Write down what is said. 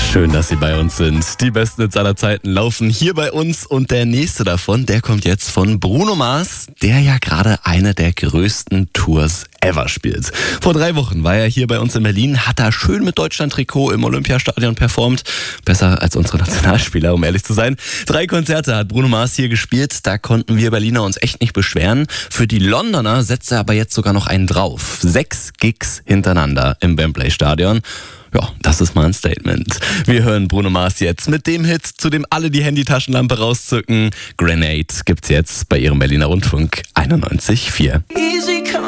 Schön, dass Sie bei uns sind. Die besten Hits aller Zeiten laufen hier bei uns und der nächste davon, der kommt jetzt von Bruno Mars, der ja gerade eine der größten Tours ever spielt. Vor 3 Wochen war er hier bei uns in Berlin, hat da schön mit Deutschland-Trikot im Olympiastadion performt. Besser als unsere Nationalspieler, um ehrlich zu sein. 3 Konzerte hat Bruno Mars hier gespielt, da konnten wir Berliner uns echt nicht beschweren. Für die Londoner setzt er aber jetzt sogar noch einen drauf. 6 Gigs hintereinander im Wembley-Stadion. Ja, das ist mal ein Statement. Wir hören Bruno Mars jetzt mit dem Hit, zu dem alle die Handytaschenlampe rauszücken. Grenade gibt's jetzt bei Ihrem Berliner Rundfunk 91,4.